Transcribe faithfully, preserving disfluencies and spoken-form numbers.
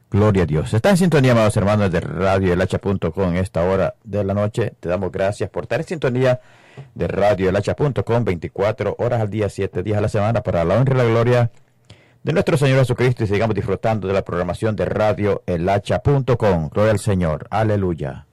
Gloria a Dios. Está en sintonía, amados hermanos de Radio El Hacha punto com en esta hora de la noche. Te damos gracias por estar en sintonía de Radio El Hacha punto com veinticuatro horas al día, siete días a la semana, para la honra y la gloria de nuestro Señor Jesucristo, y sigamos disfrutando de la programación de Radio El Hacha punto com. Gloria al Señor. Aleluya.